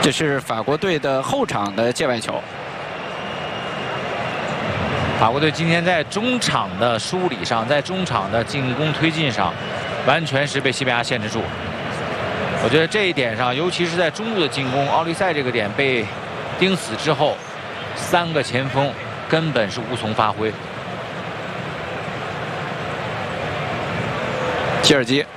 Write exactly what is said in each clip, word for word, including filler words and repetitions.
这是法国队的后场的界外球。 法国队今天在中场的梳理上，在中场的进攻推进上，完全是被西班牙限制住。我觉得这一点上，尤其是在中路的进攻，奥利赛这个点被盯死之后，三个前锋根本是无从发挥。 切尔基。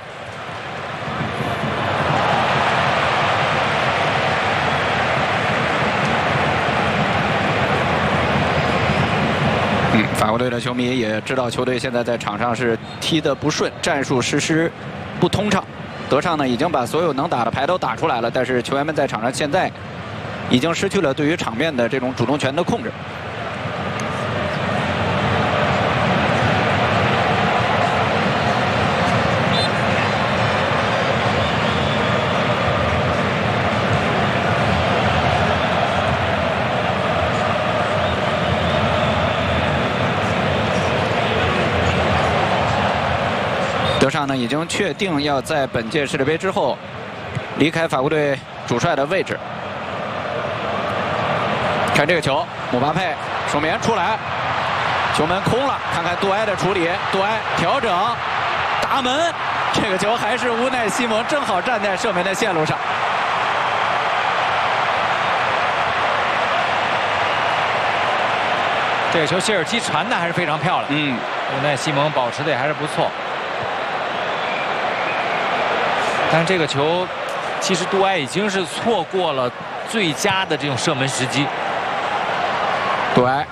嗯，法国队的球迷也知道球队现在在场上是踢得不顺，战术实施不通畅。德尚呢已经把所有能打的牌都打出来了，但是球员们在场上现在已经失去了对于场面的这种主动权的控制。德尚呢已经确定要在本届世界杯之后离开法国队主帅的位置。看这个球，姆巴佩守门出来，球门空了，看看杜埃的处理，杜埃调整，打门，这个球还是乌奈西蒙正好站在射门的线路上。 这个球谢尔基传的还是非常漂亮， 嗯， 乌奈西蒙保持的也还是不错。 但这个球，其实杜埃已经是错过了最佳的这种射门时机。 杜埃，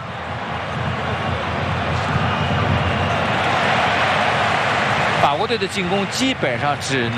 法国队的进攻基本上只能。